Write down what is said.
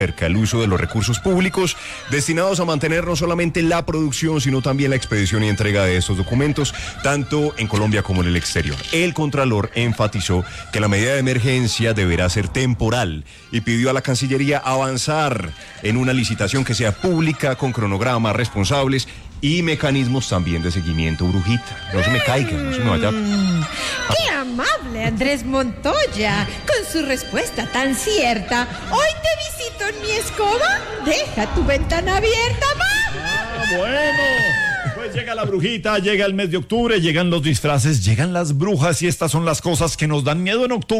cerca el uso de los recursos públicos destinados a mantener no solamente la producción, sino también la expedición y entrega de estos documentos, tanto en Colombia como en el exterior. El Contralor enfatizó que la medida de emergencia deberá ser temporal y pidió a la Cancillería avanzar en una licitación que sea pública, con cronogramas responsables y mecanismos también de seguimiento. Brujita, no se me caiga, no se me vaya. ¡Qué amable, Andrés Montoya! Con su respuesta tan cierta. Hoy te visito en mi escoba. Deja tu ventana abierta, ma. Bueno, pues llega la brujita, llega el mes de octubre, llegan los disfraces, llegan las brujas y estas son las cosas que nos dan miedo en octubre.